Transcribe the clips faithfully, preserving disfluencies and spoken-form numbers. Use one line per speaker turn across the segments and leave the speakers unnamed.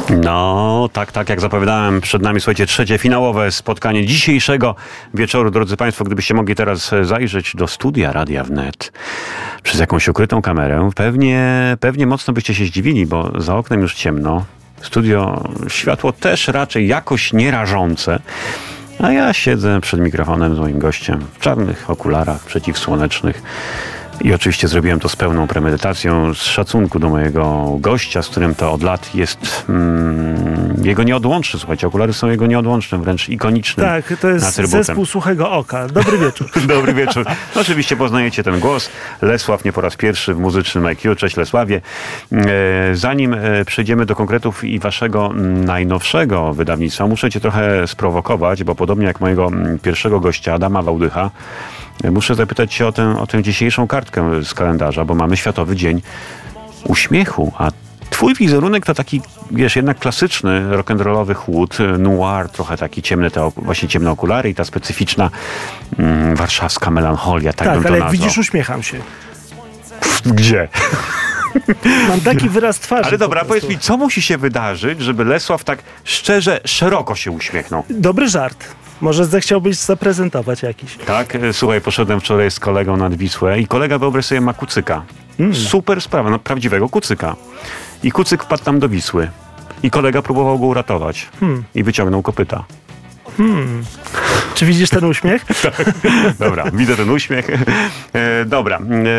No, tak, tak, jak zapowiadałem, przed nami, słuchajcie, trzecie finałowe spotkanie dzisiejszego wieczoru. Drodzy Państwo, gdybyście mogli teraz zajrzeć do studia Radia Wnet przez jakąś ukrytą kamerę, pewnie, pewnie mocno byście się zdziwili, bo za oknem już ciemno. Studio, światło też raczej jakoś nie rażące. A ja siedzę przed mikrofonem z moim gościem w czarnych okularach przeciwsłonecznych. I oczywiście zrobiłem to z pełną premedytacją, z szacunku do mojego gościa, z którym to od lat jest mm, jego nieodłączny. Słuchajcie, okulary są jego nieodłącznym, wręcz ikonicznym.
Tak, to jest
atrybutem.
Zespół Suchego Oka. Dobry wieczór.
Dobry wieczór. Oczywiście poznajecie ten głos. Lesław nie po raz pierwszy w muzycznym I Q. Cześć Lesławie. Zanim przejdziemy do konkretów i waszego najnowszego wydawnictwa, muszę cię trochę sprowokować, bo podobnie jak mojego pierwszego gościa, Adama Wałdycha, muszę zapytać cię o tę, o tę dzisiejszą kartkę z kalendarza, bo mamy Światowy Dzień Uśmiechu, a twój wizerunek to taki, wiesz, jednak klasyczny rock'n'rollowy chłód, noir, trochę taki ciemny, te właśnie ciemne okulary i ta specyficzna mm, warszawska melancholia, tak,
tak
bym to
ale jak
nazwał.
widzisz, uśmiecham się.
Gdzie?
Mam taki wyraz twarzy.
Ale dobra, powiedz mi, co musi się wydarzyć, żeby Lesław tak szczerze, szeroko się uśmiechnął?
Dobry żart. Może zechciałbyś zaprezentować jakiś.
Tak, słuchaj, poszedłem wczoraj z kolegą nad Wisłę i kolega, wyobraź sobie, ma kucyka. Mm. Super sprawa, no prawdziwego kucyka. I kucyk wpadł tam do Wisły. I kolega próbował go uratować. Hmm. I wyciągnął kopyta.
Hmm. Czy widzisz ten uśmiech?
Tak. Dobra, widzę ten uśmiech. E, dobra.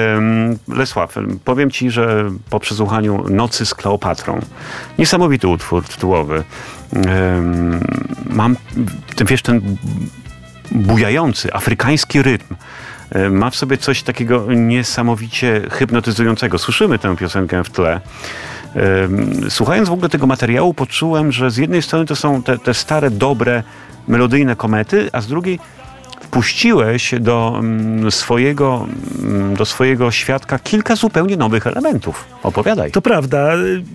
E, Lesław, powiem ci, że po przesłuchaniu Nocy z Kleopatrą, niesamowity utwór tytułowy, e, mam, ten, wiesz, ten bujający, afrykański rytm, e, ma w sobie coś takiego niesamowicie hypnotyzującego. Słyszymy tę piosenkę w tle. Słuchając w ogóle tego materiału, poczułem, że z jednej strony to są te, te stare, dobre, melodyjne komety, a z drugiej wpuściłeś do mm, swojego, mm, do swojego świadka kilka zupełnie nowych elementów. Opowiadaj.
To prawda.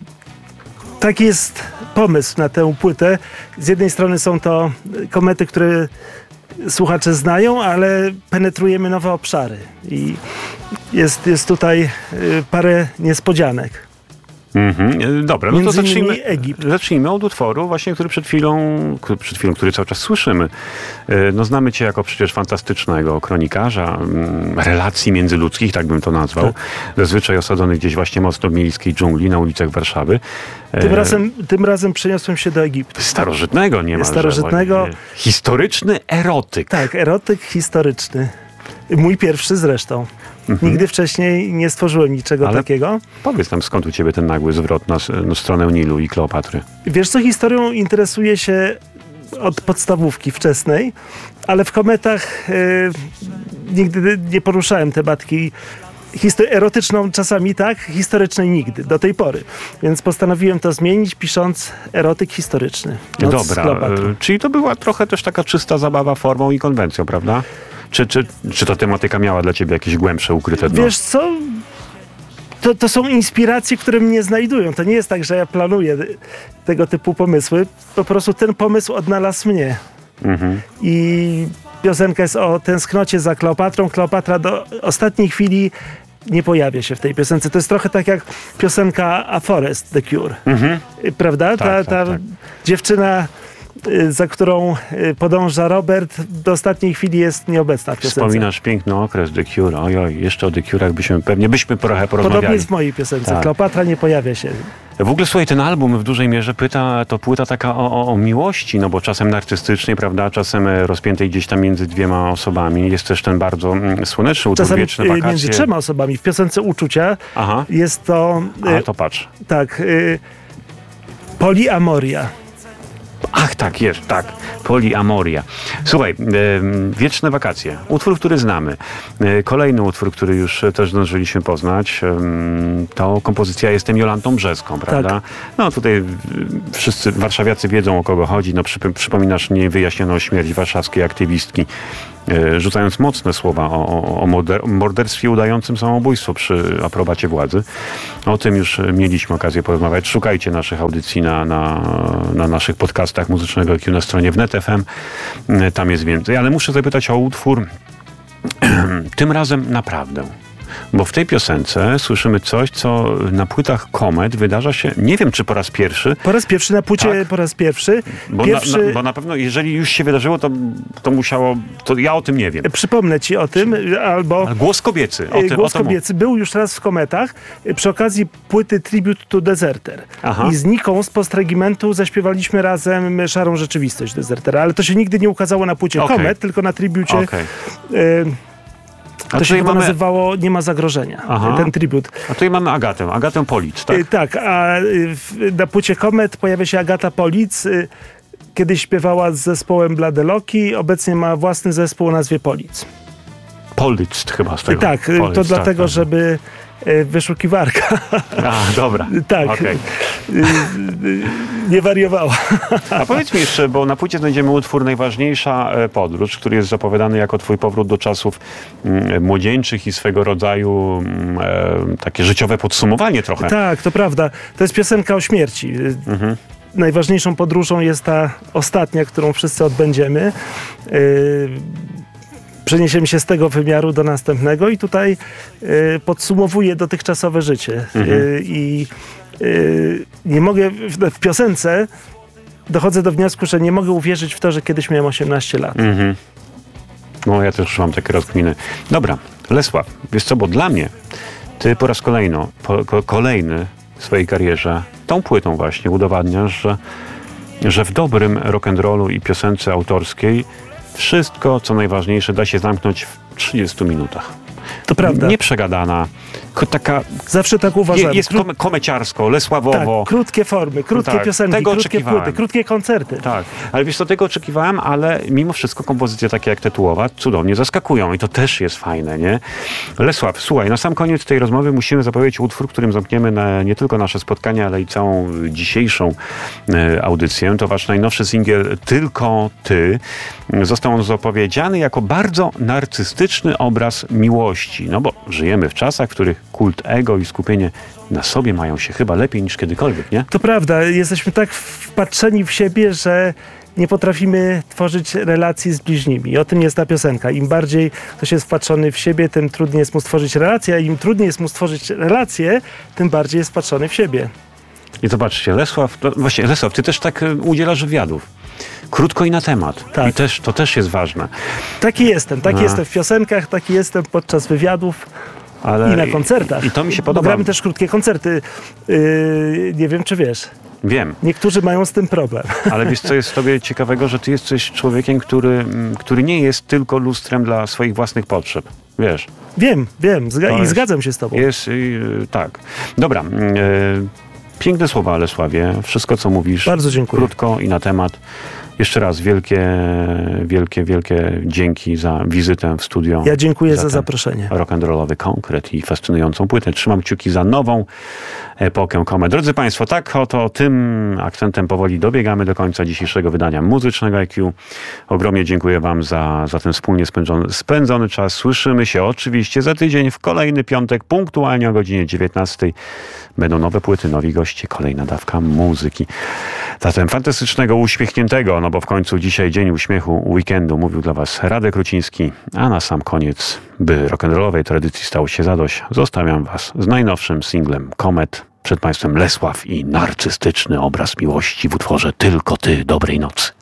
Taki jest pomysł na tę płytę. Z jednej strony są to komety, które słuchacze znają, ale penetrujemy nowe obszary. I jest, jest tutaj parę niespodzianek.
Mm-hmm. Dobra, no
Między
to zacznijmy,
Egipt.
zacznijmy od utworu, właśnie, który przed chwilą, przed chwilą, który cały czas słyszymy. No, znamy cię jako przecież fantastycznego kronikarza, relacji międzyludzkich, tak bym to nazwał. Tak. Zazwyczaj osadzony gdzieś właśnie mocno w miejskiej dżungli na ulicach Warszawy.
Tym razem, tym razem przeniosłem się do Egiptu.
Starożytnego niemalże.
Starożytnego.
Historyczny erotyk.
Tak, erotyk historyczny. Mój pierwszy zresztą. Mhm. Nigdy wcześniej nie stworzyłem niczego
Ale
takiego.
Powiedz nam, skąd u ciebie ten nagły zwrot na, na stronę Nilu i Kleopatry?
Wiesz co, historią interesuję się od podstawówki wczesnej, ale w kometach e, nigdy nie poruszałem tematki histo- erotyczną czasami tak, historycznej nigdy, do tej pory. Więc postanowiłem to zmienić, pisząc erotyk historyczny. Noc
Dobra, e, czyli to była trochę też taka czysta zabawa formą i konwencją, prawda? Czy, czy, czy ta tematyka miała dla ciebie jakieś głębsze, ukryte dno?
Wiesz co? To, to są inspiracje, które mnie znajdują. To nie jest tak, że ja planuję tego typu pomysły. Po prostu ten pomysł odnalazł mnie. Mhm. I piosenka jest o tęsknocie za Kleopatrą. Kleopatra do ostatniej chwili nie pojawia się w tej piosence. To jest trochę tak jak piosenka A Forest, The Cure. Mhm. Prawda? Ta,
tak,
ta
tak, tak.
dziewczyna, za którą podąża Robert, do ostatniej chwili jest nieobecna w piosence.
Wspominasz piękny okres The Cure. Ojoj, jeszcze o The Cure'ach byśmy pewnie byśmy trochę porozmawiali.
Podobnie jest w mojej piosence. Tak. Kleopatra nie pojawia się.
W ogóle, słuchaj, ten album w dużej mierze pyta, to płyta taka o, o, o miłości, no bo czasem narcystycznej, prawda, czasem rozpiętej gdzieś tam między dwiema osobami. Jest też ten bardzo mm, słoneczny utwór,
czasem
Wieczne wakacje.
Między trzema osobami. W piosence Uczucia
Aha.
jest to...
A, to patrz.
Tak. Y, poliamoria.
Ach, tak, jest, tak. Poliamoria. Słuchaj, e, Wieczne wakacje. Utwór, który znamy. E, kolejny utwór, który już też zdążyliśmy poznać, e, to kompozycja Jestem Jolantą Brzeską, prawda? Tak. No tutaj e, wszyscy warszawiacy wiedzą, o kogo chodzi. No, przy, przypominasz niewyjaśnioną śmierć warszawskiej aktywistki, e, rzucając mocne słowa o, o, o morder, morderstwie udającym samobójstwo przy aprobacie władzy. O tym już mieliśmy okazję porozmawiać. Szukajcie naszych audycji na, na, na naszych podcastach Muzycznego I Q na stronie wnet kropka f m. Tam jest więcej. Ale muszę zapytać o utwór tym razem naprawdę. bo w tej piosence słyszymy coś, co na płytach Komet wydarza się, nie wiem czy po raz pierwszy.
Po raz pierwszy na płycie, tak? po raz pierwszy.
Bo,
pierwszy...
Na, na, bo na pewno, jeżeli już się wydarzyło, to, to musiało, to ja o tym nie wiem.
Przypomnę ci o tym, albo...
Ale głos kobiecy. O tym,
głos
o tym
kobiecy był już raz w Kometach przy okazji płyty Tribute to Deserter. Aha. I z Niką z Postregimentu zaśpiewaliśmy razem Szarą Rzeczywistość Desertera, ale to się nigdy nie ukazało na płycie okay. Komet, tylko na tribucie. Okay. Y A to się chyba mamy... nazywało Nie ma zagrożenia, Aha. ten tribut.
A tutaj mamy Agatę, Agatę Polic, tak?
Y tak, a w, na płycie Komet pojawia się Agata Polic. Y kiedyś śpiewała z zespołem Bladeloki, obecnie ma własny zespół o nazwie Polic.
Polic chyba z tego.
Tak, Polic, to dlatego, tak, żeby wyszukiwarka.
A, dobra.
Tak. Okay. Nie wariowała.
A powiedz mi jeszcze, bo na płycie znajdziemy utwór Najważniejsza podróż, który jest zapowiadany jako twój powrót do czasów mm, młodzieńczych i swego rodzaju mm, takie życiowe podsumowanie trochę.
Tak, to prawda. To jest piosenka o śmierci. Mhm. Najważniejszą podróżą jest ta ostatnia, którą wszyscy odbędziemy. Yy, Przeniesiemy się z tego wymiaru do następnego i tutaj y, podsumowuję dotychczasowe życie. Mhm. Y, I y, nie mogę, w, w piosence dochodzę do wniosku, że nie mogę uwierzyć w to, że kiedyś miałem osiemnaście lat. Mhm.
No ja też mam takie rozkminy. Dobra, Lesław, wiesz co, bo dla mnie ty po raz kolejny, po, ko, kolejny w swojej karierze tą płytą właśnie udowadniasz, że, że w dobrym rock'n'rollu i piosence autorskiej wszystko, co najważniejsze, da się zamknąć w trzydziestu minutach.
To prawda.
Nieprzegadana, taka...
Zawsze tak uważam.
Jest kom komeciarsko, lesławowo.
Tak, krótkie formy, krótkie tak, piosenki, tego krótkie płyty, krótkie koncerty.
Tak, ale wiesz co, tego oczekiwałem, ale mimo wszystko kompozycje takie jak Tytułowa cudownie zaskakują i to też jest fajne, nie? Lesław, słuchaj, na sam koniec tej rozmowy musimy zapowiedzieć utwór, którym zamkniemy na, nie tylko nasze spotkanie, ale i całą dzisiejszą e, audycję. To wasz najnowszy singiel Tylko Ty. Został on zapowiedziany jako bardzo narcystyczny obraz miłości. No bo żyjemy w czasach, w których kult ego i skupienie na sobie mają się chyba lepiej niż kiedykolwiek, nie?
To prawda. Jesteśmy tak wpatrzeni w siebie, że nie potrafimy tworzyć relacji z bliźnimi. I o tym jest ta piosenka. Im bardziej ktoś jest wpatrzony w siebie, tym trudniej jest mu stworzyć relację, a im trudniej jest mu stworzyć relację, tym bardziej jest wpatrzony w siebie.
I zobaczcie, Lesław, no właśnie, Lesław, ty też tak udzielasz wywiadów. Krótko i na temat. Tak. I też, to też jest ważne.
Taki jestem. Taki a. jestem w piosenkach, taki jestem podczas wywiadów. Ale i na koncertach.
I, I to mi się podoba.
Gramy też krótkie koncerty. Yy, nie wiem, czy wiesz.
Wiem.
Niektórzy mają z tym problem.
Ale wiesz, co jest w tobie ciekawego, że ty jesteś człowiekiem, który, który nie jest tylko lustrem dla swoich własnych potrzeb. Wiesz.
Wiem, wiem. Zga- i
jest,
zgadzam się z tobą.
Jest, yy, tak. Dobra. Yy, piękne słowa, Lesławie. Wszystko, co mówisz.
Bardzo dziękuję.
Krótko i na temat. Jeszcze raz wielkie, wielkie, wielkie dzięki za wizytę w studio.
Ja dziękuję za, za zaproszenie.
Rock'n'rollowy konkret i fascynującą płytę. Trzymam kciuki za nową epokę Komet. Drodzy Państwo, tak oto tym akcentem powoli dobiegamy do końca dzisiejszego wydania muzycznego I Q. Ogromnie dziękuję Wam za, za ten wspólnie spędzony, spędzony czas. Słyszymy się oczywiście za tydzień w kolejny piątek, punktualnie o godzinie dziewiętnastej. Będą nowe płyty, nowi goście, kolejna dawka muzyki. Zatem fantastycznego, uśmiechniętego, no bo w końcu dzisiaj dzień uśmiechu weekendu, mówił dla Was Radek Ruciński, a na sam koniec, by rock'n'rollowej tradycji stało się zadość, zostawiam Was z najnowszym singlem Komet. Przed Państwem Lesław i narcystyczny obraz miłości w utworze Tylko Ty. Dobrej nocy.